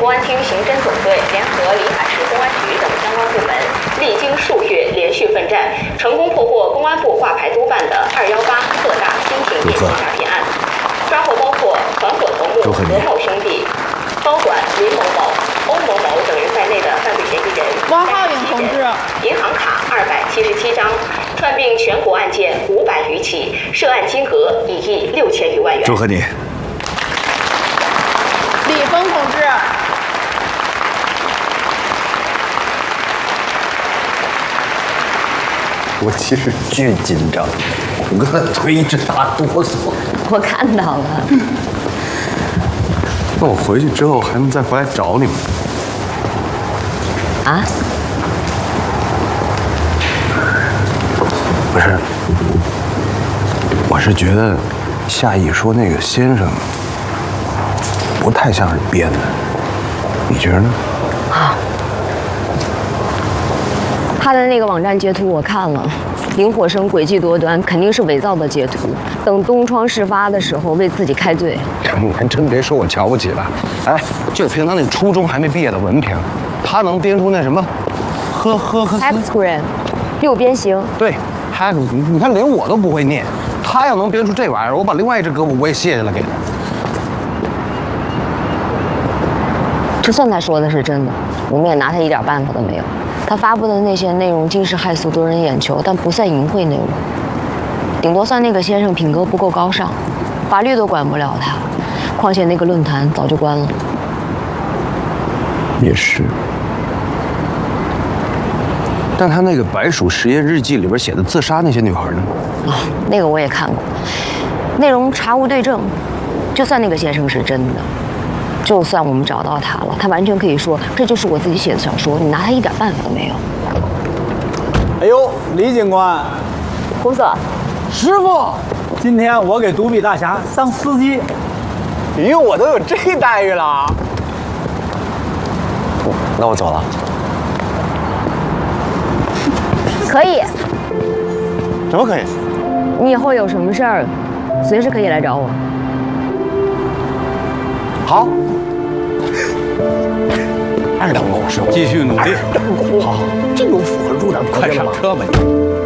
公安厅刑侦总队联合临海市公安局等相关部门，历经数月连续奋战，成功破获公安部挂牌督办的218特大新型电信诈骗案，抓获包括团伙头目罗某兄弟、高管林某某、欧某某等人在内的犯罪嫌疑人王浩颖同志， 银行卡277张，串并全国案件500余起，涉案金额1亿6000余万元。 祝贺你！ 李峰同志， 我其实巨紧张，我跟他腿一直打哆嗦。 我看到了。 那我回去之后还能再回来找你吗？ 啊？ 不是，我是觉得夏意说那个先生不太像是编的，你觉得呢？ 啊，他的那个网站截图我看了，林火生诡计多端，肯定是伪造的截图，等东窗事发的时候为自己开罪。 你还真别说我瞧不起了，哎，就凭他那初中还没毕业的文凭，他能编出那什么 hexagram 六边形。 对 hex， 你看连我都不会念，他要能编出这玩意儿，我把另外一只胳膊我也卸下来给他。 就算他说的是真的，我们也拿他一点办法都没有。他发布的那些内容惊世骇俗夺人眼球，但不算淫秽内容，顶多算那个先生品格不够高尚，法律都管不了他。况且那个论坛早就关了。 也是。但他那个白鼠实验日记里边写的自杀那些女孩呢？ 啊，那个我也看过，内容查无对证。就算那个先生是真的，就算我们找到他了，他完全可以说这就是我自己写的小说，你拿他一点办法都没有。 哎呦，李警官， 胡总， 师傅，今天我给独臂大侠当司机。 哎呦，我都有这待遇了。 那我走了。 可以。 什么可以？ 你以后有什么事儿，随时可以来找我。 好。2等跟我说， 继续努力。 好，这有符合入党， 快上车吧你。